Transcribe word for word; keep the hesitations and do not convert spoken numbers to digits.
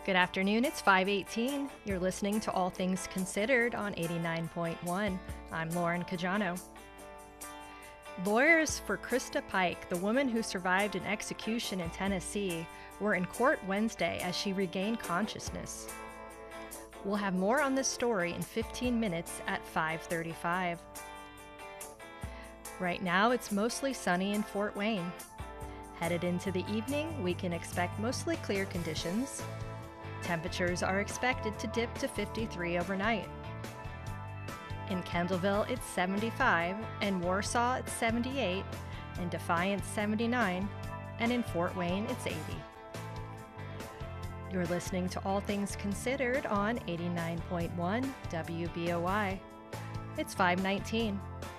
Good afternoon, it's five eighteen. You're listening to All Things Considered on eighty-nine point one. I'm Lauren Cajano. Lawyers for Krista Pike, the woman who survived an execution in Tennessee, were in court Wednesday as she regained consciousness. We'll have more on this story in fifteen minutes at five thirty-five. Right now, it's mostly sunny in Fort Wayne. Headed into the evening, we can expect mostly clear conditions. Temperatures are expected to dip to fifty-three overnight. In Kendallville, it's seventy-five, in Warsaw, it's seventy-eight, in Defiance, seventy-nine, and in Fort Wayne, it's eighty. You're listening to All Things Considered on eighty-nine point one W B O I. It's five nineteen.